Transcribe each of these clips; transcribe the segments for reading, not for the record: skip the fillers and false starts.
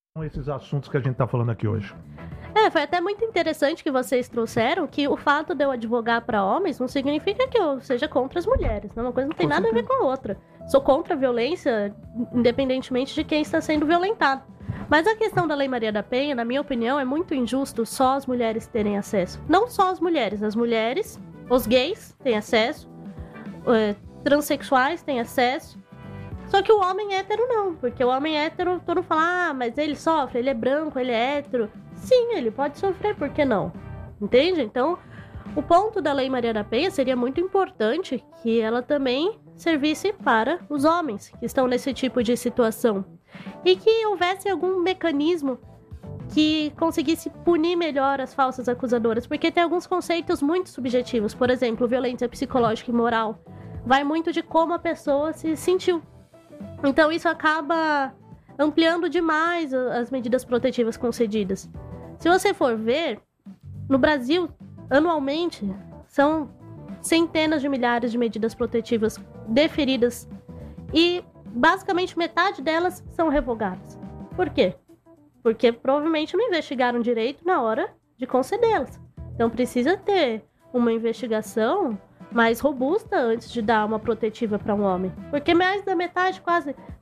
esses assuntos que a gente está falando aqui hoje. Foi até muito interessante que vocês trouxeram que o fato de eu advogar para homens não significa que eu seja contra as mulheres. Uma coisa não tem nada a ver com a outra. Sou contra a violência, independentemente de quem está sendo violentado. Mas a questão da Lei Maria da Penha, na minha opinião, é muito injusto só as mulheres terem acesso. Não só as mulheres, os gays têm acesso, transexuais têm acesso. Só que o homem hétero não, porque o homem hétero, todo mundo fala, mas ele sofre, ele é branco, ele é hétero. Sim, ele pode sofrer, por que não? Entende? Então, o ponto da Lei Maria da Penha seria muito importante que ela também servisse para os homens que estão nesse tipo de situação. E que houvesse algum mecanismo que conseguisse punir melhor as falsas acusadoras, porque tem alguns conceitos muito subjetivos. Por exemplo, violência psicológica e moral vai muito de como a pessoa se sentiu. Então isso acaba ampliando demais as medidas protetivas concedidas. Se você for ver, no Brasil, anualmente, são centenas de milhares de medidas protetivas deferidas e basicamente metade delas são revogadas. Por quê? Porque provavelmente não investigaram direito na hora de concedê-las. Então precisa ter uma investigação mais robusta antes de dar uma protetiva para um homem. Porque mais da metade, quase a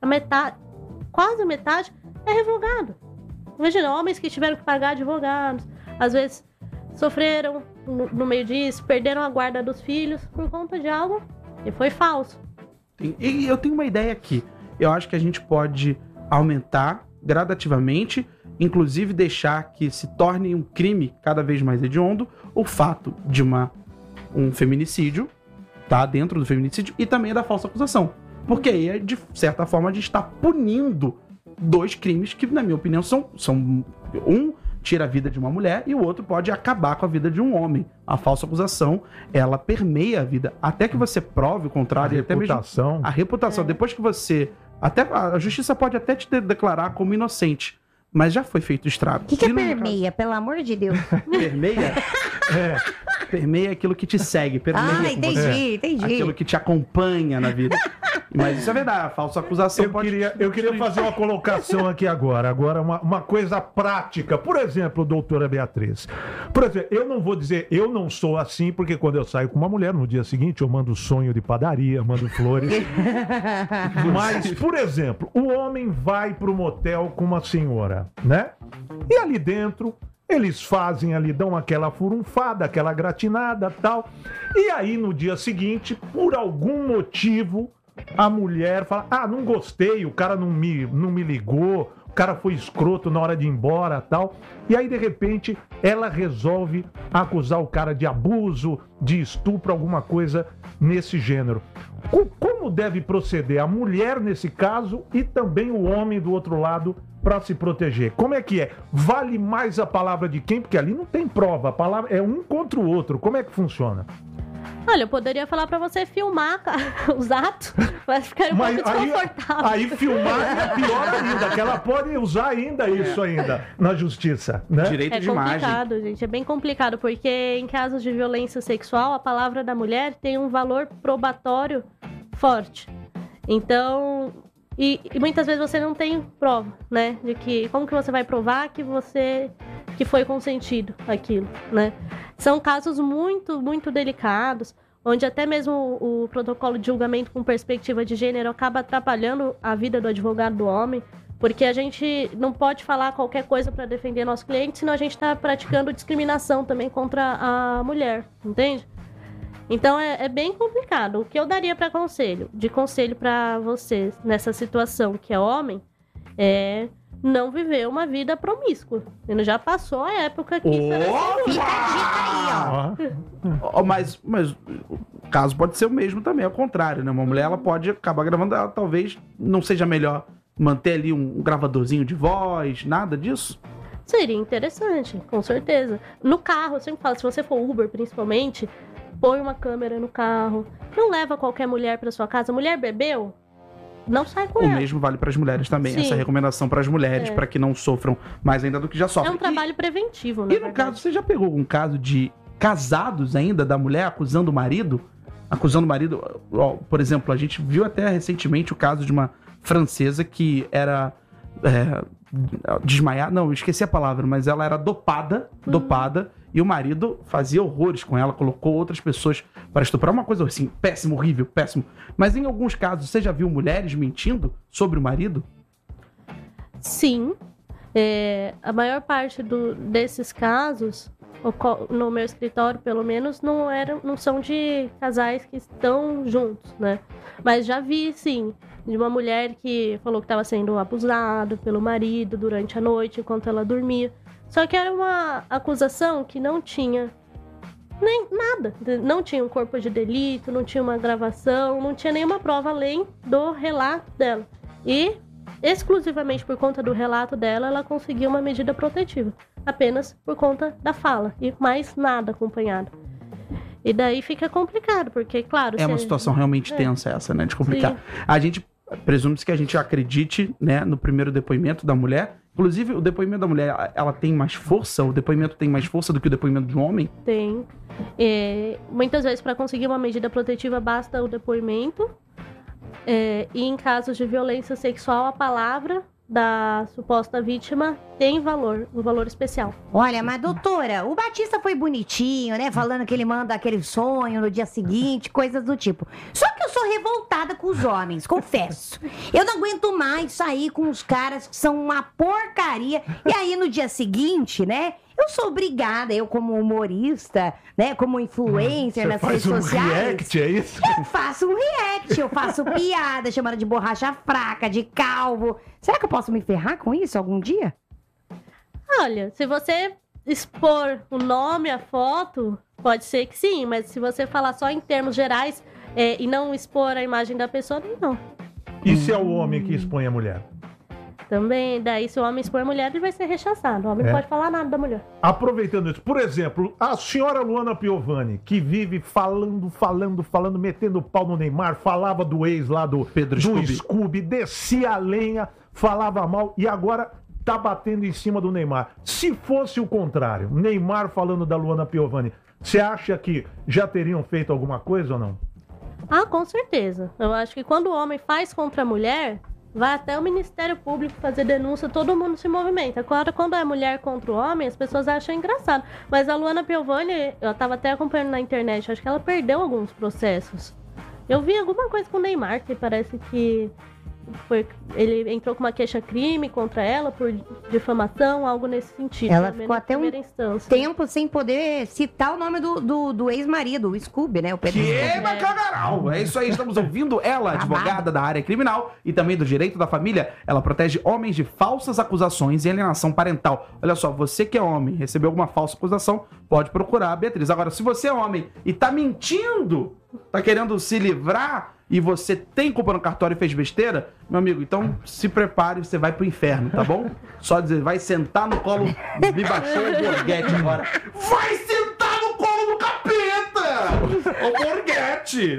metade é revogado. Imagina, homens que tiveram que pagar advogados, às vezes sofreram no meio disso, perderam a guarda dos filhos por conta de algo que foi falso. E eu tenho uma ideia aqui. Eu acho que a gente pode aumentar gradativamente, inclusive deixar que se torne um crime cada vez mais hediondo o fato de um feminicídio, tá? Dentro do feminicídio e também da falsa acusação. Porque aí, de certa forma, a gente está punindo dois crimes que, na minha opinião, são um tira a vida de uma mulher e o outro pode acabar com a vida de um homem. A falsa acusação, ela permeia a vida. Até que você prove o contrário. A reputação. Depois que você... a justiça pode até te declarar como inocente, mas já foi feito estrago. O que é permeia, pelo amor de Deus? Permeia? Permeia aquilo que te segue. Permeia entendi. Aquilo que te acompanha na vida. Mas isso é verdade, a falsa acusação eu queria fazer uma colocação aqui agora uma coisa prática. Por exemplo, doutora Beatriz. Por exemplo, eu não vou dizer, eu não sou assim, porque quando eu saio com uma mulher, no dia seguinte eu mando sonho de padaria, mando flores. Mas, por exemplo, o homem vai pro motel com uma senhora, né? E ali dentro... eles fazem ali, dão aquela furunfada, aquela gratinada e tal. E aí, no dia seguinte, por algum motivo, a mulher fala, não gostei, o cara não me ligou, o cara foi escroto na hora de ir embora e tal. E aí, de repente, ela resolve acusar o cara de abuso, de estupro, alguma coisa nesse gênero. Como deve proceder a mulher nesse caso e também o homem do outro lado para se proteger? Como é que é? Vale mais a palavra de quem? Porque ali não tem prova, a palavra é um contra o outro. Como é que funciona? Olha, eu poderia falar pra você filmar os atos, vai ficar um pouco desconfortável. Aí filmar é pior ainda, que ela pode usar ainda isso na justiça, né? Direito de imagem. É complicado, gente, é bem complicado, porque em casos de violência sexual, a palavra da mulher tem um valor probatório forte. Então, e muitas vezes você não tem prova, né? De que, como que você vai provar que foi consentido aquilo, né? São casos muito, muito delicados, onde até mesmo o protocolo de julgamento com perspectiva de gênero acaba atrapalhando a vida do advogado do homem, porque a gente não pode falar qualquer coisa para defender nosso cliente, senão a gente está praticando discriminação também contra a mulher, entende? Então é bem complicado. O que eu daria de conselho para vocês nessa situação, que é homem, é não viver uma vida promíscua. Ele já passou a época que... Mas o caso pode ser o mesmo também, ao contrário, né? Uma mulher, ela pode acabar gravando, ela talvez não seja melhor manter ali um gravadorzinho de voz, nada disso? Seria interessante, com certeza. No carro, eu sempre falo, se você for Uber, principalmente, põe uma câmera no carro. Não leva qualquer mulher para sua casa. Mulher bebeu? Não sai com ela. O mesmo vale para as mulheres também. Sim. Essa recomendação para as mulheres, para que não sofram mais ainda do que já sofrem. É um trabalho preventivo, né? E no caso, você já pegou algum caso de casados ainda, da mulher acusando o marido? Por exemplo, a gente viu até recentemente o caso de uma francesa que era desmaiada, não, eu esqueci a palavra, mas ela era dopada, e o marido fazia horrores com ela, colocou outras pessoas para estuprar, uma coisa assim, péssimo, horrível, péssimo. Mas em alguns casos, você já viu mulheres mentindo sobre o marido? Sim. A maior parte desses casos, no meu escritório, pelo menos, não são de casais que estão juntos, né? Mas já vi, sim, de uma mulher que falou que estava sendo abusada pelo marido durante a noite, enquanto ela dormia. Só que era uma acusação que não tinha nem nada. Não tinha um corpo de delito, não tinha uma gravação, não tinha nenhuma prova além do relato dela. E, exclusivamente por conta do relato dela, ela conseguiu uma medida protetiva. Apenas por conta da fala. E mais nada acompanhado. E daí fica complicado, porque, claro... É uma situação realmente tensa essa, né? De complicar. Sim. A gente... Presume-se que a gente acredite, né, no primeiro depoimento da mulher. Inclusive, o depoimento da mulher, ela tem mais força? O depoimento tem mais força do que o depoimento de um homem? Tem. Muitas vezes, para conseguir uma medida protetiva, basta o depoimento. E em casos de violência sexual, a palavra da suposta vítima tem um valor especial. Olha, mas doutora, o Batista foi bonitinho, né? Falando que ele manda aquele sonho no dia seguinte, coisas do tipo. Só que eu sou revoltada com os homens, confesso. Eu não aguento mais sair com os caras que são uma porcaria. E aí no dia seguinte, né? Eu sou obrigada, eu como humorista, né, como influencer nas redes sociais... Você faz um react, é isso? Eu faço um react, eu faço piada, chamando de borracha fraca, de calvo. Será que eu posso me ferrar com isso algum dia? Olha, se você expor o nome, a foto, pode ser que sim, mas se você falar só em termos gerais e não expor a imagem da pessoa, não. E se é o homem que expõe a mulher? Também, daí se o homem expor a mulher, ele vai ser rechaçado. O homem não pode falar nada da mulher. Aproveitando isso, por exemplo, a senhora Luana Piovani, que vive falando, metendo pau no Neymar, falava do ex lá do Pedro Scooby, descia a lenha, falava mal e agora tá batendo em cima do Neymar. Se fosse o contrário, Neymar falando da Luana Piovani, você acha que já teriam feito alguma coisa ou não? Ah, com certeza. Eu acho que quando o homem faz contra a mulher... vai até o Ministério Público fazer denúncia, todo mundo se movimenta. Agora, quando é mulher contra o homem, as pessoas acham engraçado. Mas a Luana Piovani, eu tava até acompanhando na internet, acho que ela perdeu alguns processos. Eu vi alguma coisa com o Neymar, que parece que ele entrou com uma queixa-crime contra ela por difamação, algo nesse sentido. Ela ficou até um tempo sem poder citar o nome do ex-marido, o Scooby, né? O Pedro Scooby. Bacalhau! É isso aí, estamos ouvindo ela, advogada da área criminal e também do direito da família. Ela protege homens de falsas acusações e alienação parental. Olha só, você que é homem, recebeu alguma falsa acusação, pode procurar a Beatriz. Agora, se você é homem e tá mentindo, tá querendo se livrar e você tem culpa no cartório e fez besteira, meu amigo, então se prepare, você vai pro inferno, tá bom? Só dizer, vai sentar no colo, me baixou o Borghetti agora. Vai sentar no colo do capeta! Ô Borghetti!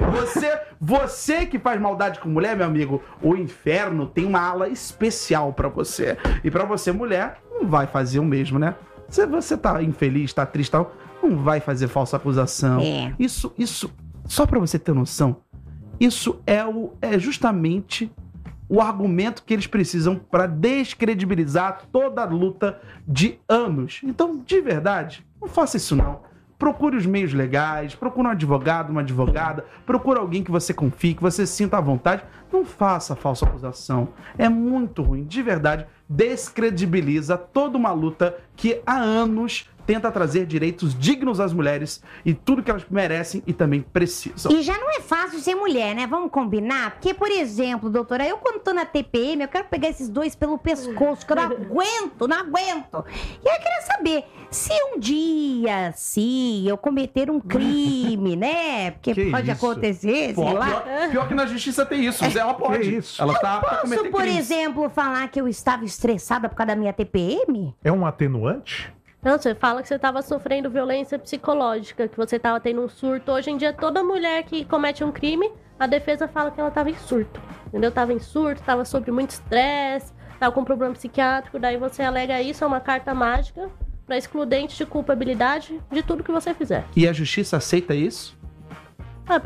Você que faz maldade com mulher, meu amigo, o inferno tem uma ala especial pra você. E pra você, mulher, não vai fazer o mesmo, né? Se você tá infeliz, tá triste, tal, não vai fazer falsa acusação. Isso, só pra você ter noção, isso é justamente o argumento que eles precisam para descredibilizar toda a luta de anos. Então, de verdade, não faça isso não. Procure os meios legais, procure um advogado, uma advogada, procure alguém que você confie, que você sinta à vontade. Não faça falsa acusação. É muito ruim, de verdade, descredibiliza toda uma luta que há anos tenta trazer direitos dignos às mulheres e tudo que elas merecem e também precisam. E já não é fácil ser mulher, né? Vamos combinar? Porque, por exemplo, doutora, eu quando tô na TPM, eu quero pegar esses dois pelo pescoço, que eu não aguento. E eu queria saber, se um dia, eu cometer um crime, né? Porque que pode acontecer, sei lá. Pior que na justiça tem isso, ela pode. Ela tá posso, por exemplo, falar que eu estava estressada por causa da minha TPM? É um atenuante? Não, você fala que você estava sofrendo violência psicológica, que você estava tendo um surto. Hoje em dia, toda mulher que comete um crime, a defesa fala que ela estava em surto. Entendeu? Estava em surto, estava sob muito estresse, estava com problema psiquiátrico. Daí você alega isso, é uma carta mágica para excludente de culpabilidade de tudo que você fizer. E a justiça aceita isso?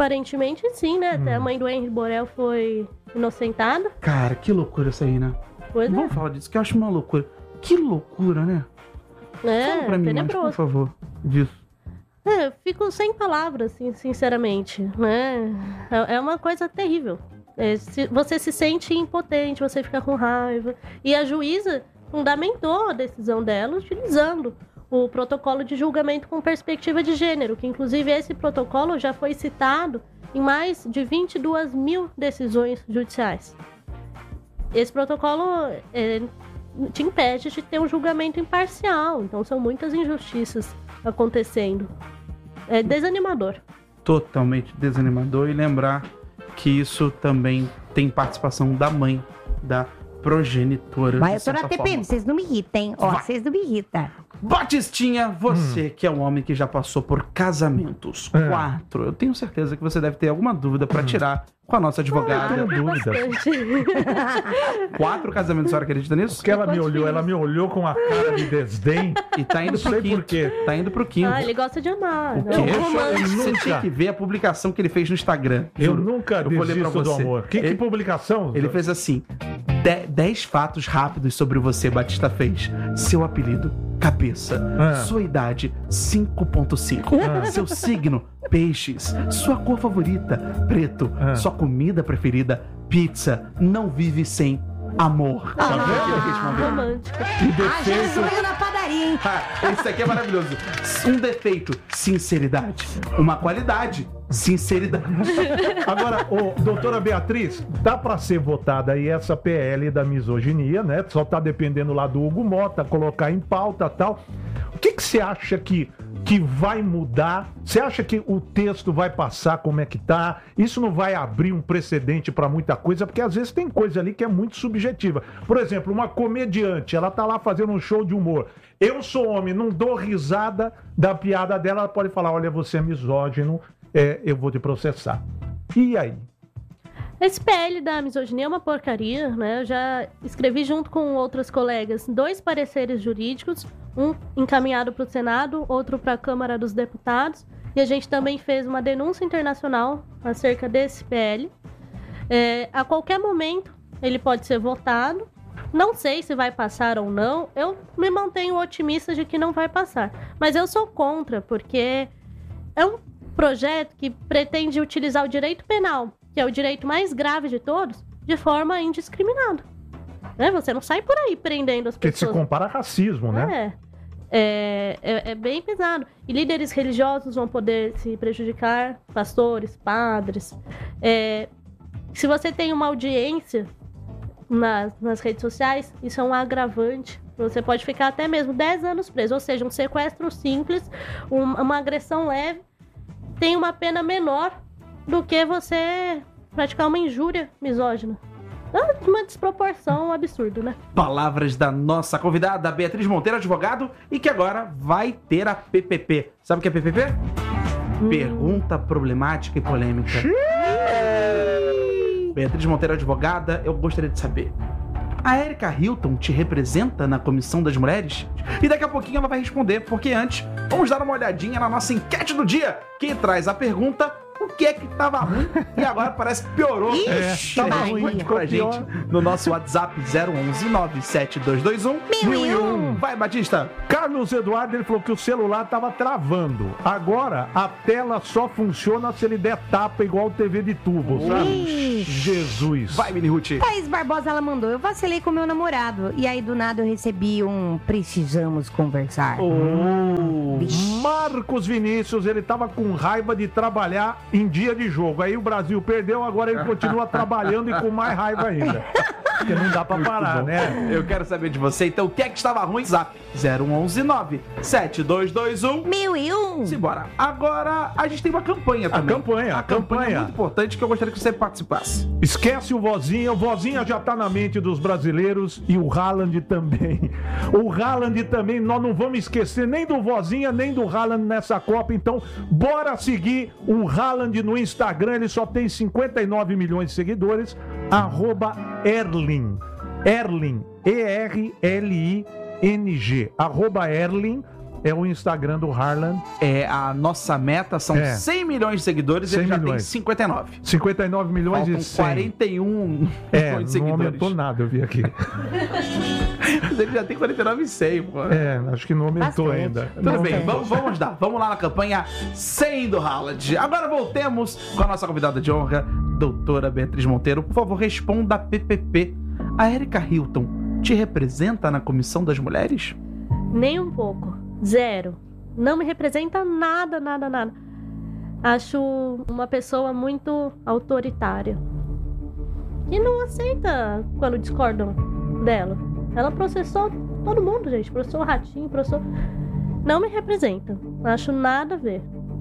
Aparentemente sim, né? Até a mãe do Henry Borel foi inocentada. Cara, que loucura isso aí, né? Pois é. Vamos falar disso, que eu acho uma loucura. Que loucura, né? Fala pra mim mais, por tenebroso. favor, disso. Eu fico sem palavras, assim, sinceramente, né? É uma coisa terrível. Você se sente impotente, você fica com raiva. E a juíza fundamentou a decisão dela utilizando o protocolo de julgamento com perspectiva de gênero, que inclusive esse protocolo já foi citado em mais de 22 mil decisões judiciais. Esse protocolo te impede de ter um julgamento imparcial, então são muitas injustiças acontecendo. É desanimador. Totalmente desanimador. E lembrar que isso também tem participação da mãe, da progenitora. Mas de eu tô na certa TPM, forma. vocês não me irritem. Ó, vocês não me irritam. Batistinha, você que é um homem que já passou por casamentos. 4. Eu tenho certeza que você deve ter alguma dúvida pra tirar com a nossa advogada. Não tenho dúvida. Bastante. 4 casamentos, a senhora acredita nisso? Porque ela me olhou com a cara de desdém. E tá indo Não pro sei quinto. por quê. Tá indo pro quinto. Ele gosta de amar. O né? quê? Um romance. Você nunca- tinha que ver a publicação que ele fez no Instagram. Eu Juro. nunca vou ler pra desisto do você. amor. Que Ele- publicação? Ele fez assim: 10 fatos rápidos sobre você, Batista fez. Seu apelido, cabeça. Sua idade, 5.5. Seu signo, peixes. Sua cor favorita, preto. Sua comida preferida, pizza. Não vive sem amor. Tá Sabe o que ele respondeu? Romântico. Ah, já sou eu na padaria, hein? Esse aqui é maravilhoso. Um defeito, sinceridade. Uma qualidade, sinceridade. Agora, doutora Beatriz, dá pra ser votada aí essa PL da misoginia, né? Só tá dependendo lá do Hugo Mota, colocar em pauta e tal. O que você acha que vai mudar? Você acha que o texto vai passar como é que tá? Isso não vai abrir um precedente pra muita coisa? Porque às vezes tem coisa ali que é muito subjetiva. Por exemplo, uma comediante, ela tá lá fazendo um show de humor. Eu sou homem, não dou risada da piada dela, ela pode falar, olha, você é misógino, eu vou te processar. E aí? Esse PL da misoginia é uma porcaria, né? Eu já escrevi junto com outros colegas 2 pareceres jurídicos, um encaminhado para o Senado, outro para a Câmara dos Deputados, e a gente também fez uma denúncia internacional acerca desse PL. A qualquer momento ele pode ser votado. Não sei se vai passar ou não. Eu me mantenho otimista de que não vai passar. Mas eu sou contra, porque é um projeto que pretende utilizar o direito penal, que é o direito mais grave de todos, de forma indiscriminada. Né? Você não sai por aí prendendo as Porque se pessoas. compara a racismo, né? É bem pesado. E líderes religiosos vão poder se prejudicar, pastores, padres. Se você tem uma audiência nas redes sociais, isso é um agravante. Você pode ficar até mesmo 10 anos preso. Ou seja, um sequestro simples, uma agressão leve, tem uma pena menor do que você praticar uma injúria misógina. É uma desproporção absurda, né? Palavras da nossa convidada, Beatriz Monteiro, advogado, e que agora vai ter a PPP. Sabe o que é PPP? Pergunta problemática e polêmica. Beatriz Monteiro, advogada, eu gostaria de saber: a Erika Hilton te representa na Comissão das Mulheres? E daqui a pouquinho ela vai responder, porque antes, vamos dar uma olhadinha na nossa enquete do dia, que traz a pergunta: o que é que tava ruim e agora parece que piorou? tava ruim, Responde ficou pra pior. gente no nosso WhatsApp 011 97221 1001. Vai, Batista! Carlos Eduardo, ele falou que o celular tava travando. Agora, a tela só funciona se ele der tapa igual TV de tubo, sabe? Jesus. Vai, Mini Ruth! Thaís Barbosa, ela mandou: eu vacilei com meu namorado. E aí, do nada, eu recebi um precisamos conversar. Marcos Vinícius, ele tava com raiva de trabalhar em dia de jogo. Aí o Brasil perdeu, agora ele continua trabalhando e com mais raiva ainda. Porque não dá pra parar, né? Eu quero saber de você, então o que é que estava ruim? Zap 011 97221 1001. Simbora. Agora, a gente tem uma campanha também. A A campanha é campanha. muito importante que eu gostaria que você participasse. Esquece o Vozinha já tá na mente dos brasileiros e o Haaland também. O Haaland também, nós não vamos esquecer nem do Vozinha, nem do Haaland nessa Copa, então bora seguir o Haaland no Instagram, ele só tem 59 milhões de seguidores, @Erling, Erling, ERLING, @Erling, é o Instagram do Harlan. A nossa meta são 100 milhões de seguidores e 100 ele já milhões. tem 59. 59 milhões Faltam e 100. 41 milhões de Não seguidores. aumentou nada, eu vi aqui. Mas ele já tem 49 e 100, pô. Acho que não aumentou Bastante. ainda. Tudo bem, vamos lá. Vamos lá na campanha 100 do Haaland. Agora voltemos com a nossa convidada de honra, doutora Beatriz Monteiro. Por favor, responda a PPP. A Erika Hilton te representa na Comissão das Mulheres? Nem um pouco. Zero. Não me representa nada, nada, nada. Acho uma pessoa muito autoritária. E não aceita quando discordam dela. Ela processou todo mundo, gente. Processou o Ratinho, processou... Não me representa. Acho nada a ver.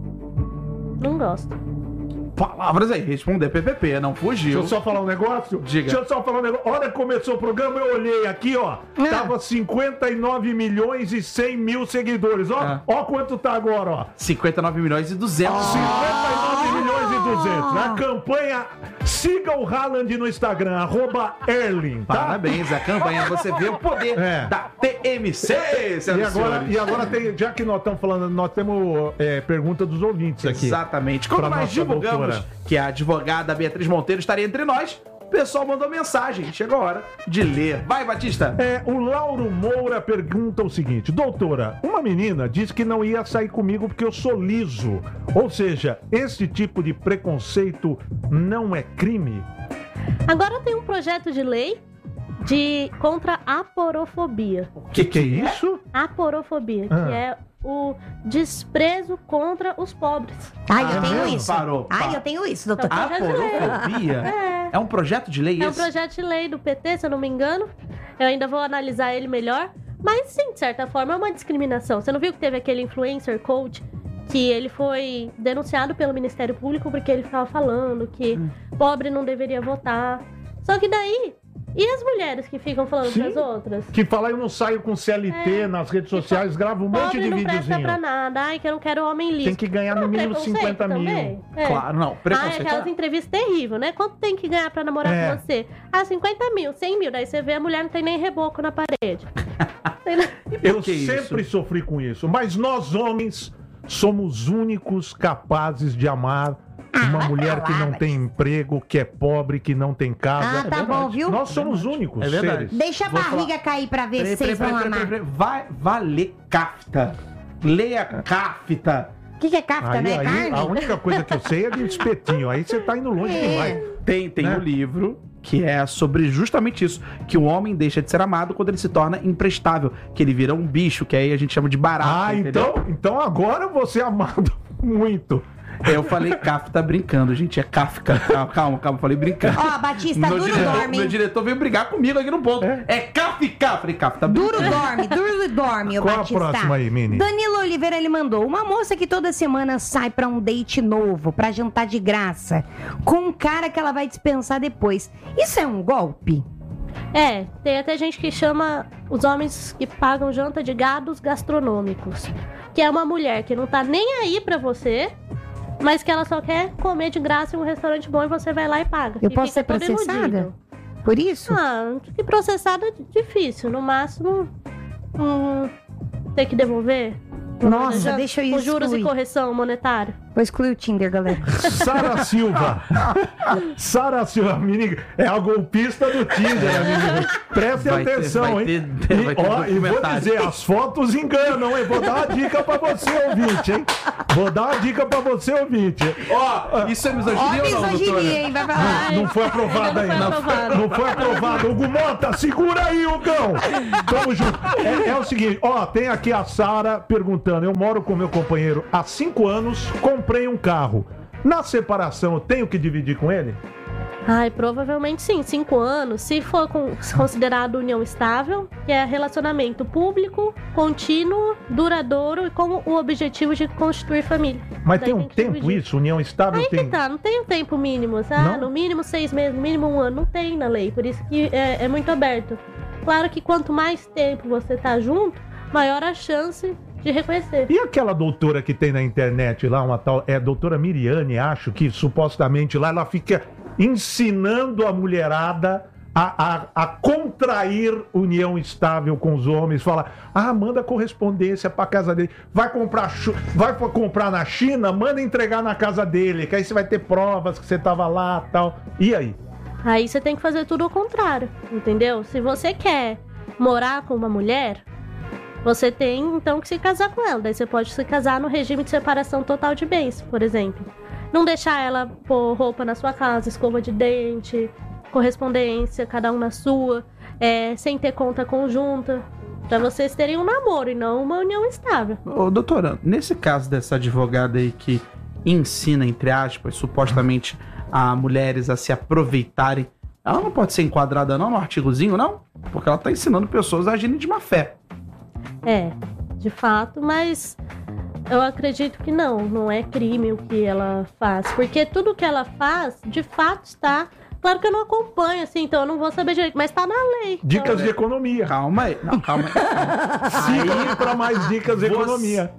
Não gosto. Palavras aí, responder PPP, não fugiu. Deixa eu só falar um negócio. Diga. Deixa eu só falar um negócio. Olha, começou o programa, eu olhei aqui, ó. Tava 59 milhões e 100 mil seguidores. Ó, ó quanto tá agora, ó. 59 milhões e 200. 59 milhões e 200. Na campanha, siga o Haaland no Instagram, @Erling, tá? Parabéns, a campanha. Você vê o poder da TMC, E agora tem, já que nós estamos falando, nós temos pergunta dos ouvintes aqui. Exatamente. Quando Pra nós nossa divulgamos doutora. que a advogada Beatriz Monteiro estaria entre nós, o pessoal mandou mensagem. Chegou a hora de ler. Vai, Batista. O Lauro Moura pergunta o seguinte: doutora, uma menina disse que não ia sair comigo porque eu sou liso. Ou seja, esse tipo de preconceito não é crime? Agora tem um projeto de lei contra a aporofobia. O que é isso? Aporofobia, que é o desprezo contra os pobres. Ai, eu tenho isso. Parou. Ai, eu tenho isso, doutor. Aporofobia? É um projeto de lei É um esse? projeto de lei do PT, se eu não me engano. Eu ainda vou analisar ele melhor. Mas sim, de certa forma, é uma discriminação. Você não viu que teve aquele influencer coach que ele foi denunciado pelo Ministério Público porque ele ficava falando que pobre não deveria votar. Só que daí... E as mulheres que ficam falando pras outras? Que fala, eu não saio com CLT nas redes sociais, gravo um monte de Pobre não presta videozinho. pra nada. Ai, que eu não quero homem liso. Tem que ganhar no mínimo Preconceito 50 mil. também? Claro, não. Ai, Preconceito. aquelas entrevistas terríveis, né? Quanto tem que ganhar pra namorar com você? 50 mil, 100 mil. Daí você vê a mulher não tem nem reboco na parede. Eu que sempre isso? sofri com isso. Mas nós, homens, somos únicos capazes de amar uma mulher que não tem emprego, que é pobre, que não tem casa. Ah, tá bom, viu? Nós somos únicos É verdade. seres. Deixa a Vou barriga cair pra ver se vocês vão amar. Vai ler Kafta. Leia Kafta. O que é kafta, né? A Carne? única coisa que eu sei é de espetinho. Aí você tá indo longe demais. Tem Né? um livro que é sobre justamente isso, que o homem deixa de ser amado quando ele se torna imprestável, que ele vira um bicho, que aí a gente chama de barato. entendeu? então agora você é amado muito. Eu falei Kafta brincando, gente, é Kafka. Calma, falei brincando. Ó, Batista, duro dorme. Meu diretor veio brigar comigo aqui no ponto. É Kafka. Falei, Kafta Duro dorme, ô Qual a Batista. próxima aí, Mini? Danilo Oliveira, ele mandou uma moça que toda semana sai pra um date novo, pra jantar de graça, com um cara que ela vai dispensar depois. Isso é um golpe? Tem até gente que chama os homens que pagam janta de gados gastronômicos. Que é uma mulher que não tá nem aí pra você, mas que ela só quer comer de graça em um restaurante bom e você vai lá e paga. Eu E posso fica ser todo processada? iludido. Por isso? Que processada é difícil. No máximo, ter que devolver. Nossa, Já- deixa eu com juros e excluir. correção monetária. Vou excluir o Tinder, galera. Sara Silva. Sara Silva, menina, é a golpista do Tinder, menina. Preste Vai ter- atenção, vai hein? ter- vai ter e vou documentário. dizer, as fotos enganam, hein? Vou dar uma dica pra você, ouvinte, hein? Vou dar uma dica pra você, ouvinte. Ó, isso é misoginia ou não, doutora? misoginia, hein? Vai falar. Não foi aprovado ainda não ainda. foi aprovado. Não foi aprovado. Hugo Mota, segura aí, Hugão. Tamo junto. É o seguinte, ó, tem aqui a Sara perguntando. Eu moro com meu companheiro há 5 anos, comprei um carro. Na separação, eu tenho que dividir com ele? Ai, provavelmente sim, 5 anos. Se for considerado união estável, que é relacionamento público, contínuo, duradouro e com o objetivo de constituir família. Mas Daí tem um que tempo dividir. isso? União estável Aí tem... que tá, não tem um tempo mínimo, Não? no mínimo 6 meses, no mínimo 1 ano, não tem na lei, por isso que é muito aberto. Claro que quanto mais tempo você tá junto, maior a chance de reconhecer. E aquela doutora que tem na internet lá, uma tal... É a doutora Miriane, acho, que supostamente lá ela fica ensinando a mulherada a contrair união estável com os homens, fala, manda correspondência pra casa dele, vai comprar na China, manda entregar na casa dele, que aí você vai ter provas que você tava lá, tal. E aí? Aí você tem que fazer tudo ao contrário, entendeu? Se você quer morar com uma mulher, você tem então que se casar com ela. Daí você pode se casar no regime de separação total de bens, por exemplo. Não deixar ela pôr roupa na sua casa, escova de dente, correspondência, cada um na sua, sem ter conta conjunta, pra vocês terem um namoro e não uma união estável. Ô, doutora, nesse caso dessa advogada aí que ensina, entre aspas, supostamente a mulheres a se aproveitarem, ela não pode ser enquadrada não no artigozinho, não? Porque ela tá ensinando pessoas a agirem de má fé. De fato, mas eu acredito que não é crime o que ela faz, porque tudo que ela faz, de fato, está... Claro que eu não acompanho, assim, então eu não vou saber direito, mas tá na lei. Dicas então... de economia. Calma aí. Não, calma aí. Siga para mais dicas de economia.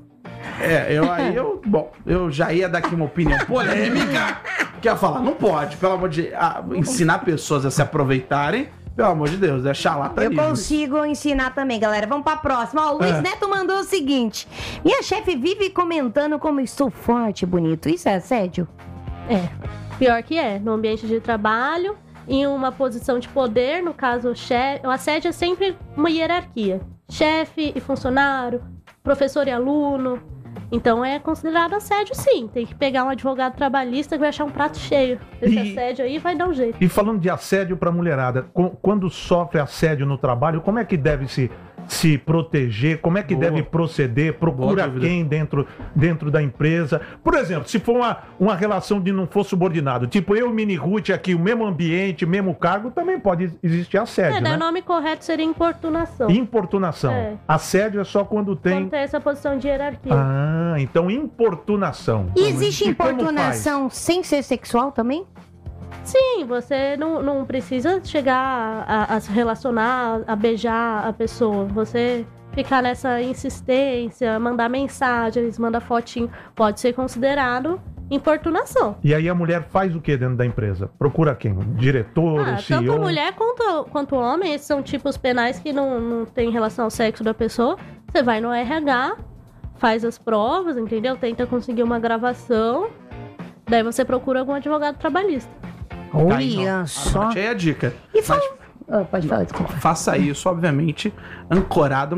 Bom, eu já ia dar aqui uma opinião polêmica, que ia falar, não pode, pelo amor de ensinar pessoas a se aproveitarem, pelo amor de Deus, é charlatanismo. Eu consigo ensinar também, galera. Vamos pra próxima. Ó, o Luiz Neto mandou o seguinte: minha chefe vive comentando como estou forte e bonito. Isso é assédio? Pior que no ambiente de trabalho, em uma posição de poder, no caso o assédio é sempre uma hierarquia. Chefe e funcionário, professor e aluno. Então é considerado assédio, sim. Tem que pegar um advogado trabalhista que vai achar um prato cheio. Esse assédio aí vai dar um jeito. E falando de assédio pra mulherada, quando sofre assédio no trabalho, como é que deve se proteger? Como é que deve proceder? Procura quem dentro da empresa? Por exemplo, se for uma relação de não for subordinado, tipo eu e Mini Ruth aqui, o mesmo ambiente, mesmo cargo, também pode existir assédio, né? O nome correto seria importunação. Importunação. Assédio é só quando tem... Quando tem essa posição de hierarquia. Então importunação. E existe importunação sem ser sexual também? Sim, você não precisa chegar a se relacionar, a beijar a pessoa. Você ficar nessa insistência, mandar mensagens, mandar fotinho, pode ser considerado importunação. E aí a mulher faz o que dentro da empresa? Procura quem? O diretor, o CEO? Tanto mulher quanto homem, esses são tipos penais que não tem relação ao sexo da pessoa. Você vai no RH, faz as provas, entendeu? Tenta conseguir uma gravação, daí você procura algum advogado trabalhista. Olha só. Anote aí a dica. E pode falar, desculpa. Faça isso, obviamente, ancorado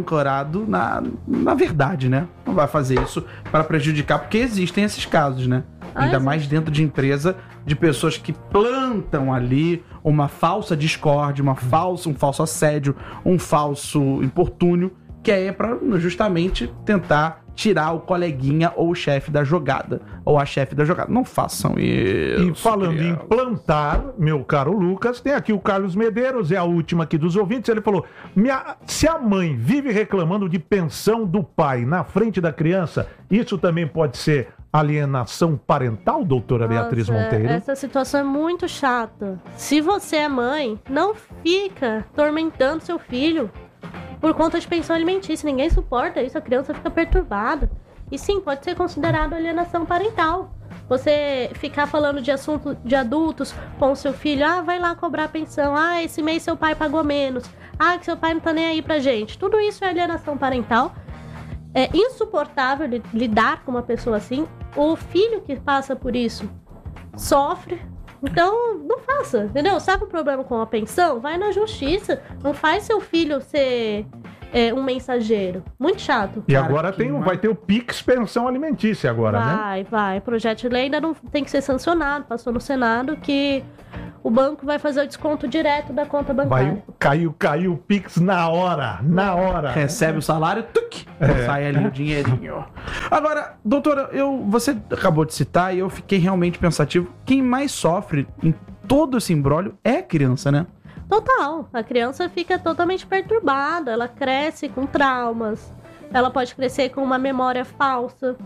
na verdade, né? Não vai fazer isso para prejudicar, porque existem esses casos, né? Ainda mais dentro de empresa, de pessoas que plantam ali uma falsa discórdia, um falso assédio, um falso importúnio, que é para justamente tentar tirar o coleguinha ou o chefe da jogada, ou a chefe da jogada. Não façam isso. E falando em plantar, meu caro Lucas, tem aqui o Carlos Medeiros, é a última aqui dos ouvintes, ele falou, se a mãe vive reclamando de pensão do pai na frente da criança, isso também pode ser alienação parental, doutora Beatriz Monteiro? Essa situação é muito chata. Se você é mãe, não fica tormentando seu filho por conta de pensão alimentícia. Ninguém suporta isso, a criança fica perturbada. E sim, pode ser considerado alienação parental. Você ficar falando de assunto de adultos com o seu filho, vai lá cobrar pensão, esse mês seu pai pagou menos, que seu pai não tá nem aí pra gente. Tudo isso é alienação parental. É insuportável lidar com uma pessoa assim. O filho que passa por isso sofre. Então, não faça, entendeu? Sabe o problema com a pensão? Vai na justiça. Não faz seu filho ser um mensageiro. Muito chato. E agora vai ter o Pix Pensão Alimentícia agora, né? Vai. O projeto de lei ainda não tem que ser sancionado. Passou no Senado que o banco vai fazer o desconto direto da conta bancária. Caiu o Pix na hora. Recebe o salário, sai ali o dinheirinho. Agora, doutora, você acabou de citar e eu fiquei realmente pensativo. Quem mais sofre em todo esse imbróglio é a criança, né? Total. A criança fica totalmente perturbada. Ela cresce com traumas. Ela pode crescer com uma memória falsa.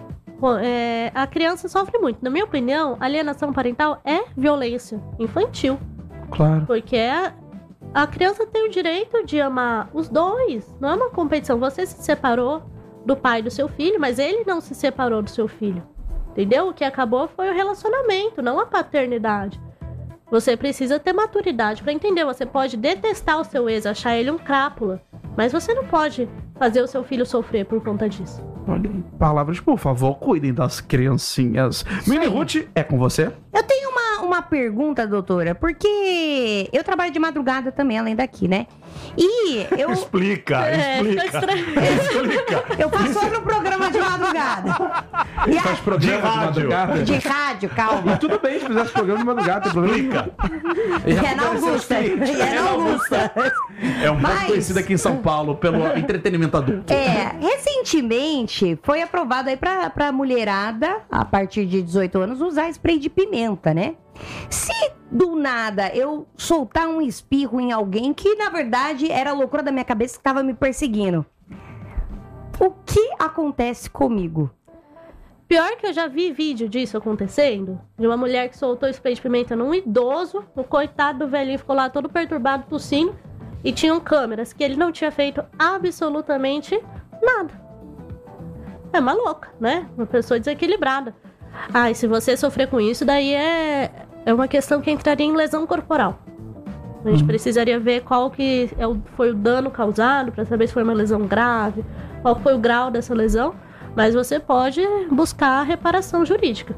A criança sofre muito. Na minha opinião, alienação parental é violência infantil. Claro. Porque a criança tem o direito de amar os dois. Não é uma competição. Você se separou do pai do seu filho, mas ele não se separou do seu filho. Entendeu? O que acabou foi o relacionamento, não a paternidade. Você precisa ter maturidade pra entender. Você pode detestar o seu ex, achar ele um crápula, mas você não pode fazer o seu filho sofrer por conta disso. Olha, palavras, por favor, cuidem das criancinhas. Mini Ruth, é com você? Eu tenho uma pergunta, doutora, porque eu trabalho de madrugada também, além daqui, né? E eu... Explica. Eu faço no programa de madrugada. E Faz programa de madrugada? De rádio, calma. E tudo bem se fizesse programa de madrugada, tem problema. É na Augusta. É um pouco Mas- conhecido aqui em São Paulo pelo entretenimento adulto. Recentemente foi aprovado aí pra mulherada, a partir de 18 anos, usar spray de pimenta, né? Se do nada eu soltar um espirro em alguém que, na verdade, era a loucura da minha cabeça que tava me perseguindo, o que acontece comigo? Pior que eu já vi vídeo disso acontecendo, de uma mulher que soltou spray de pimenta num idoso, o coitado do velhinho ficou lá todo perturbado, tossindo, e tinham câmeras que ele não tinha feito absolutamente nada. É uma louca, né? Uma pessoa desequilibrada. E se você sofrer com isso, daí é uma questão que entraria em lesão corporal. A gente precisaria ver qual que foi o dano causado, para saber se foi uma lesão grave, qual foi o grau dessa lesão, mas você pode buscar reparação jurídica.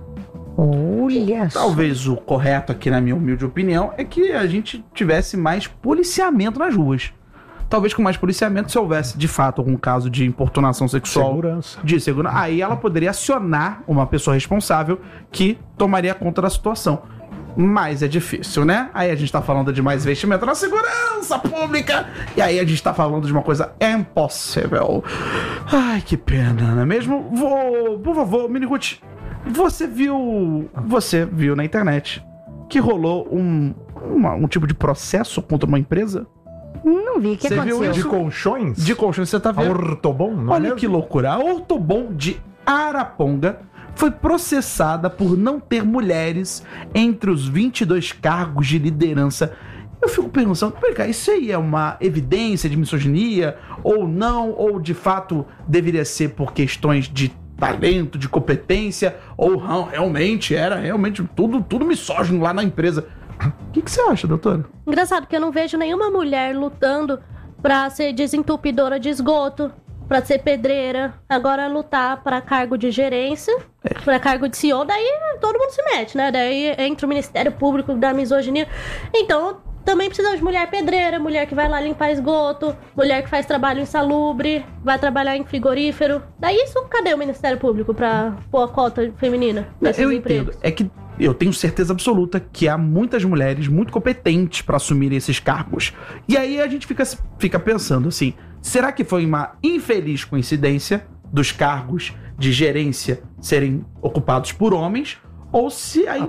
Olha só. Talvez o correto aqui, na minha humilde opinião, é que a gente tivesse mais policiamento nas ruas. Talvez com mais policiamento, se houvesse de fato algum caso de importunação sexual, de segurança, aí ela poderia acionar uma pessoa responsável que tomaria conta da situação. Mas é difícil, né? Aí a gente tá falando de mais investimento na segurança pública, e aí a gente tá falando de uma coisa impossível. Ai, que pena, não é mesmo? Por favor, Mini Ruth, você viu na internet que rolou um tipo de processo contra uma empresa? Não vi, o que Você viu aconteceu? De colchões? De colchão, você tá A vendo? Ortobon, não é Olha mesmo? que loucura. A Ortobon de Araponga foi processada por não ter mulheres entre os 22 cargos de liderança. Eu fico pensando, peraí, cara, isso aí é uma evidência de misoginia? Ou não? Ou de fato deveria ser por questões de talento, de competência? Ou não, realmente era tudo misógino lá na empresa? O que você acha, doutora? Engraçado que eu não vejo nenhuma mulher lutando pra ser desentupidora de esgoto, pra ser pedreira, agora lutar pra cargo de gerência, pra cargo de CEO, daí todo mundo se mete, né? Daí entra o Ministério Público da misoginia. Então, também precisamos de mulher pedreira, mulher que vai lá limpar esgoto, mulher que faz trabalho insalubre, vai trabalhar em frigorífero. Daí isso, cadê o Ministério Público pra pôr a cota feminina nesses Eu empregos? entendo. É que eu tenho certeza absoluta que há muitas mulheres muito competentes para assumirem esses cargos. E aí a gente fica pensando assim, será que foi uma infeliz coincidência dos cargos de gerência serem ocupados por homens? Ou se a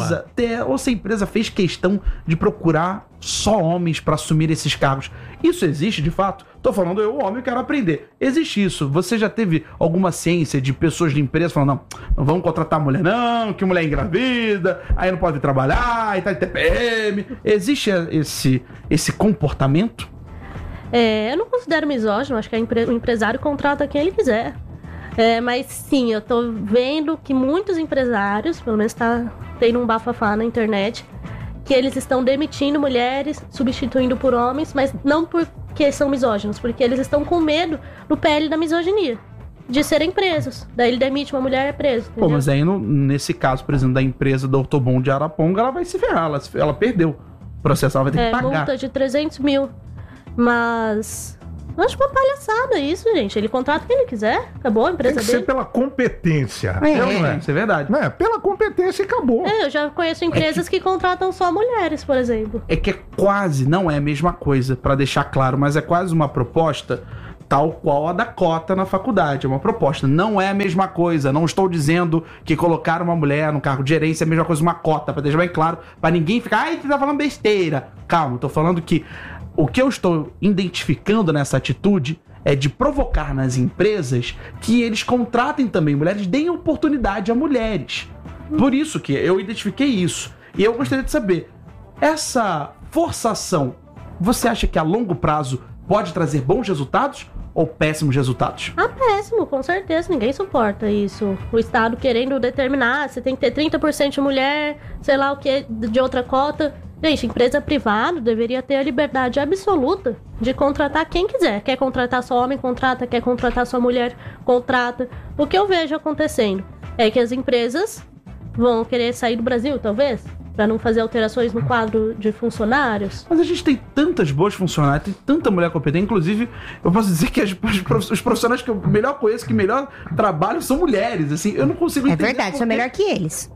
empresa fez questão de procurar só homens para assumir esses cargos. Isso existe de fato? Tô falando, eu, homem, quero aprender. Existe isso. Você já teve alguma ciência de pessoas de empresa falando, não vamos contratar mulher não, que mulher é engravida, aí não pode vir trabalhar, aí tá de TPM. Existe esse comportamento? Eu não considero misógino, acho que o empresário contrata quem ele quiser. Mas sim, eu tô vendo que muitos empresários, pelo menos tá tendo um bafafá na internet, que eles estão demitindo mulheres, substituindo por homens, mas não porque são misóginos, porque eles estão com medo do PL da misoginia, de serem presos. Daí ele demite uma mulher e é preso, entendeu? Pô, mas aí nesse caso, por exemplo, da empresa da Ortobon de Araponga, ela vai se ferrar, ela perdeu o processo, ela vai ter que pagar. Multa de 300 mil. Mas eu acho uma palhaçada isso, gente. Ele contrata quem ele quiser, acabou a Tem empresa que ser dele. pela competência. Isso é verdade. Não é? Pela competência e acabou. Eu já conheço empresas que contratam só mulheres, por exemplo. É que não é a mesma coisa, pra deixar claro, mas é quase uma proposta tal qual a da cota na faculdade. É uma proposta, não é a mesma coisa. Não estou dizendo que colocar uma mulher no cargo de gerência é a mesma coisa que uma cota, pra deixar bem claro, pra ninguém ficar, ai, você tá falando besteira. Calma, eu tô falando que o que eu estou identificando nessa atitude é de provocar nas empresas que eles contratem também mulheres, deem oportunidade a mulheres. Por isso que eu identifiquei isso. E eu gostaria de saber, essa forçação, você acha que a longo prazo pode trazer bons resultados ou péssimos resultados? Ah, péssimo, com certeza, ninguém suporta isso. O Estado querendo determinar, você tem que ter 30% de mulher, sei lá o que, de outra cota. Gente, empresa privada deveria ter a liberdade absoluta de contratar quem quiser. Quer contratar só homem, contrata. Quer contratar só mulher, contrata. O que eu vejo acontecendo é que as empresas vão querer sair do Brasil, talvez, para não fazer alterações no quadro de funcionários. Mas a gente tem tantas boas funcionárias, tem tanta mulher competente. Inclusive, eu posso dizer que os profissionais que eu melhor conheço, que melhor trabalham, são mulheres. Assim, eu não consigo entender. É verdade, sou melhor que eles.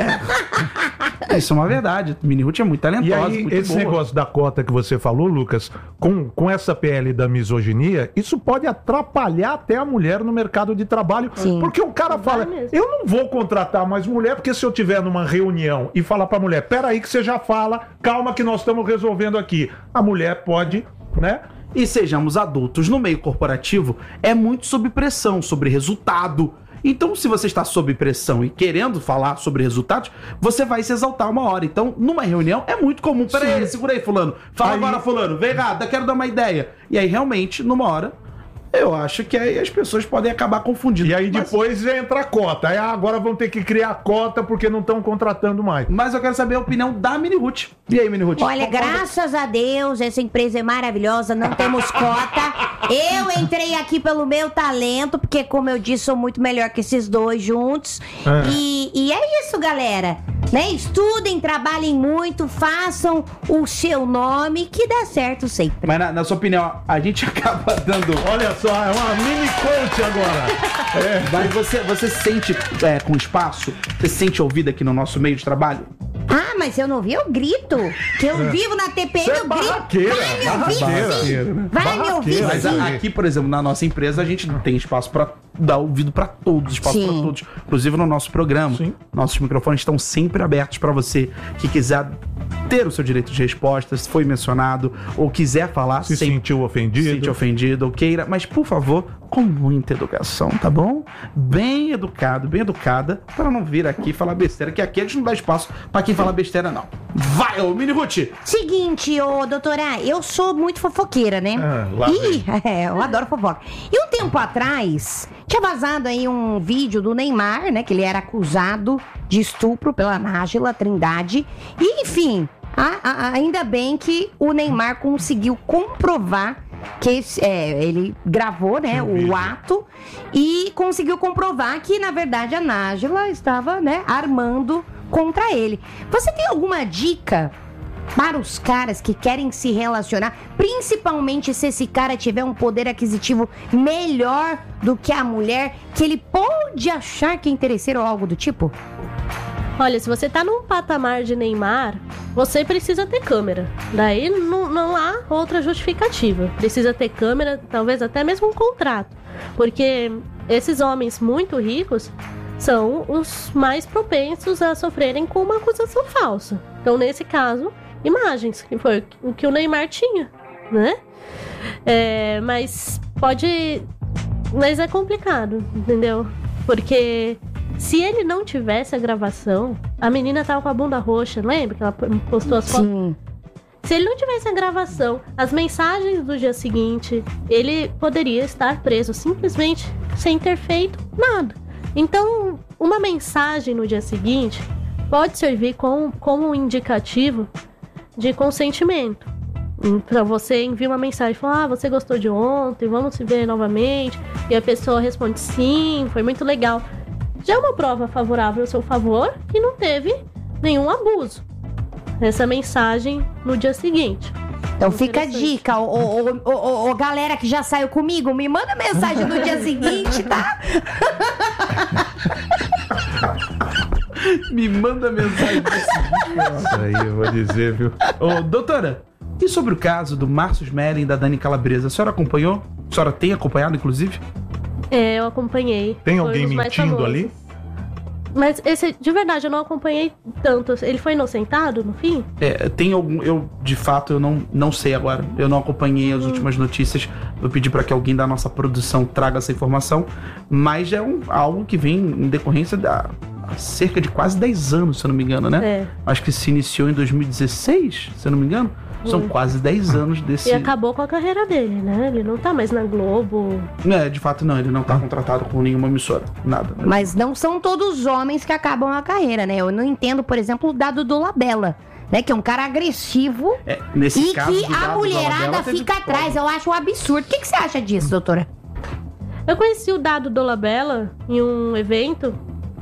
Isso é uma verdade. Mini Ruth é muito talentosa. E aí, muito esse boa. negócio da cota que você falou, Lucas, com essa PL da misoginia, isso pode atrapalhar até a mulher no mercado de trabalho. Sim. Porque o cara fala, mesmo. eu não vou contratar mais mulher, porque se eu tiver numa reunião e falar pra mulher, peraí que você já fala, calma que nós estamos resolvendo aqui. A mulher pode, né? E sejamos adultos, no meio corporativo é muito sob pressão, sobre resultado. Então, se você está sob pressão e querendo falar sobre resultados, você vai se exaltar uma hora. Então, numa reunião, é muito comum. Peraí, segura aí, fulano. Fala Aí- agora, fulano. Vem cá, quero dar uma ideia. E aí, realmente, numa hora, eu acho que aí as pessoas podem acabar confundindo. E aí Mas- depois entra a cota. Aí agora vão ter que criar cota porque não estão contratando mais. Mas eu quero saber a opinião da Mini Ruth. E aí, Mini Ruth? Olha, Concorda? graças a Deus, essa empresa é maravilhosa, não temos cota. Eu entrei aqui pelo meu talento, porque, como eu disse, sou muito melhor que esses dois juntos. É. E é isso, galera. Né? Estudem, trabalhem muito, façam o seu nome, que dá certo sempre. Mas na sua opinião, a gente acaba dando... Olha só, é uma mini coach agora. Mas você se sente com espaço? Você se sente ouvida aqui no nosso meio de trabalho? Ah, mas se eu não vi, eu grito. Que eu vivo na TPM, Você é eu grito. barraqueira, Vai me ouvir, barraqueira, sim. né? Vai me ouvir, Barraqueira. Mas sim. aqui, por exemplo, na nossa empresa, a gente tem espaço pra dar ouvido pra todos, espaço Sim. pra todos. Inclusive no nosso programa. Sim. Nossos microfones estão sempre abertos pra você que quiser ter o seu direito de resposta, se foi mencionado, ou quiser falar, Se sempre sentiu ofendido. se sente ofendido ou queira, mas por favor, com muita educação, tá bom? Bem educado, bem educada, para não vir aqui falar besteira, que aqui a gente não dá espaço pra quem fala besteira, não. Vai, ô Mini Ruth! Seguinte, ô doutora, eu sou muito fofoqueira, né? Ah, lá Ih, eu adoro fofoca. E um tempo atrás, tinha vazado aí um vídeo do Neymar, né? Que ele era acusado de estupro pela Nájila Trindade. E, enfim, ainda bem que o Neymar conseguiu comprovar que ele gravou, né, o vídeo. ato e conseguiu comprovar que, na verdade, a Nájila estava, né, armando contra ele. Você tem alguma dica para os caras que querem se relacionar, principalmente se esse cara tiver um poder aquisitivo melhor do que a mulher, que ele pode achar que é interesseiro ou algo do tipo? Olha, se você tá num patamar de Neymar, você precisa ter câmera. Daí não há outra justificativa. Precisa ter câmera, talvez até mesmo um contrato. Porque esses homens muito ricos são os mais propensos a sofrerem com uma acusação falsa. Então, nesse caso, imagens, que foi o que o Neymar tinha, né? Mas é complicado, entendeu? Porque se ele não tivesse a gravação, a menina tava com a bunda roxa, lembra que ela postou as fotos? Sim. Se ele não tivesse a gravação, as mensagens do dia seguinte, ele poderia estar preso simplesmente sem ter feito nada. Então, uma mensagem no dia seguinte pode servir como um indicativo de consentimento. Pra você enviar uma mensagem, falar, você gostou de ontem, vamos se ver novamente. E a pessoa responde, sim, foi muito legal. Já é uma prova favorável ao seu favor e não teve nenhum abuso. Essa mensagem no dia seguinte. Então fica a dica, ô galera que já saiu comigo, me manda mensagem no dia seguinte, tá? Me manda mensagem Isso aí eu vou dizer, viu? Ô, doutora, e sobre o caso do Márcio Smelling e da Dani Calabresa? A senhora acompanhou? A senhora tem acompanhado, inclusive? Eu acompanhei. Tem Foi alguém um dos mais mentindo famosos. ali? Mas esse, de verdade, eu não acompanhei tanto. Ele foi inocentado no fim? Tem algum... Eu, de fato, eu não sei agora. Eu não acompanhei as últimas notícias. Eu pedi para que alguém da nossa produção traga essa informação. Mas é algo que vem em decorrência há cerca de quase 10 anos, se eu não me engano, né? É. Acho que se iniciou em 2016, se eu não me engano. São quase 10 anos desse... E acabou com a carreira dele, né? Ele não tá mais na Globo. De fato não, ele não tá contratado com nenhuma emissora, nada. Mas não são todos os homens que acabam a carreira, né? Eu não entendo, por exemplo, o dado do Labella, né? Que é um cara agressivo Nesse e caso que do a Dado mulherada Dolabella teve fica atrás. Eu acho um absurdo. O que você acha disso, doutora? Eu conheci o Dado Dolabella em um evento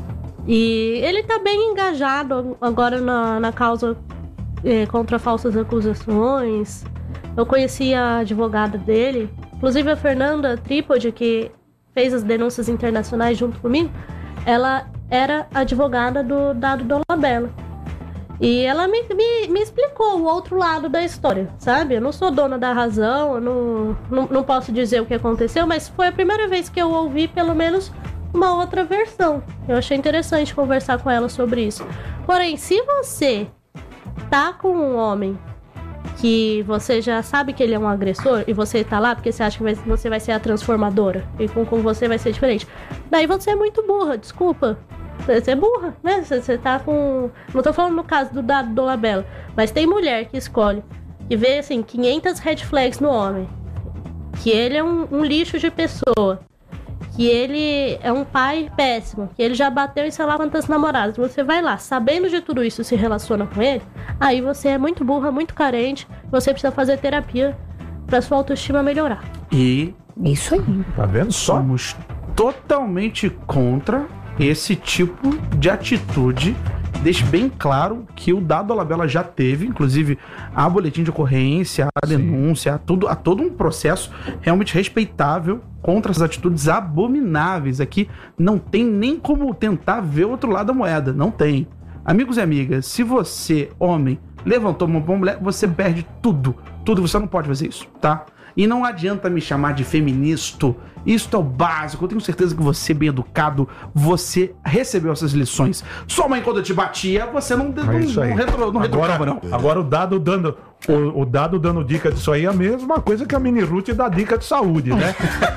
e ele tá bem engajado agora na causa contra falsas acusações. Eu conheci a advogada dele, inclusive a Fernanda Trípode, que fez as denúncias internacionais junto comigo. Ela era advogada do Dado Dolabella. E ela me explicou o outro lado da história, sabe? Eu não sou dona da razão, eu não posso dizer o que aconteceu, mas foi a primeira vez que eu ouvi pelo menos uma outra versão. Eu achei interessante conversar com ela sobre isso. Porém, se você tá com um homem que você já sabe que ele é um agressor e você tá lá porque você acha que você vai ser a transformadora e com você vai ser diferente, daí você é muito burra, desculpa. Você é burra, né? Você tá com... Não tô falando no caso do Dado Dolabella, mas tem mulher que escolhe e vê, assim, 500 red flags no homem. Que ele é um lixo de pessoa. Que ele é um pai péssimo. Que ele já bateu em sei lá quantas namoradas. Você vai lá, sabendo de tudo isso, se relaciona com ele, aí você é muito burra, muito carente. Você precisa fazer terapia pra sua autoestima melhorar. E... Isso aí. Tá vendo só? Somos totalmente contra esse tipo de atitude. Deixe bem claro que o Dado Dolabella já teve, inclusive, a boletim de ocorrência, a denúncia, há todo um processo realmente respeitável contra essas atitudes abomináveis. Aqui não tem nem como tentar ver o outro lado da moeda, não tem. Amigos e amigas, se você, homem, levantou uma mulher, você perde tudo, você não pode fazer isso, tá? E não adianta me chamar de feminista. Isso é o básico. Eu tenho certeza que você, bem educado, você recebeu essas lições. Sua mãe, quando te batia, você não retrucava, não. Agora o Dado dando... O Dado dando dica disso aí é a mesma coisa que a Mini Ruth dá dica de saúde, né?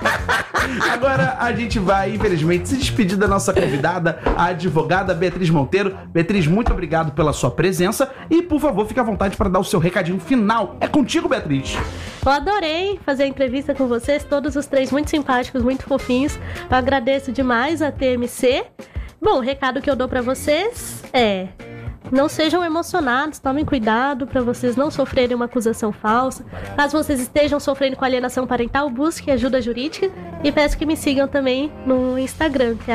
Agora a gente vai, infelizmente, se despedir da nossa convidada, a advogada Beatriz Monteiro. Beatriz, muito obrigado pela sua presença e, por favor, fique à vontade para dar o seu recadinho final. É contigo, Beatriz. Eu adorei fazer a entrevista com vocês, todos os três muito simpáticos, muito fofinhos. Eu agradeço demais a TMC. Bom, o recado que eu dou para vocês é... Não sejam emocionados, tomem cuidado para vocês não sofrerem uma acusação falsa. Caso vocês estejam sofrendo com alienação parental, busque ajuda jurídica e peço que me sigam também no Instagram, que é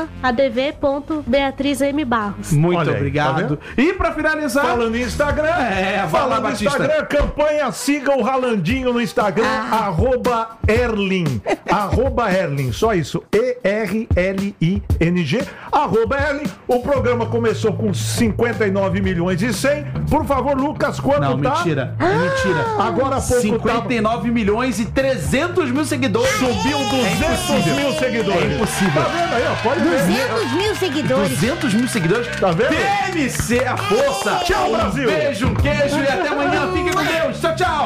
@adv.beatrizmbarros. Muito obrigado. Tá E para finalizar... Falando em Instagram, falando no Instagram, campanha, siga o Ralandinho no Instagram, @Erling, @Erling, só isso, ERLING, @Erling. O programa começou com 59 milhões e 100. Por favor, Lucas, quanto não, tá? Mentira, é mentira. Agora há pouco 59 milhões e 300 mil seguidores. Subiu 200 mil seguidores. É impossível. Tá vendo aí, ó? Pode ver. 200 mil seguidores. 200 mil seguidores. Tá vendo? TMC, a força. Tchau, Brasil. Um beijo, um queijo e até amanhã. Fiquem com Deus. Tchau, tchau.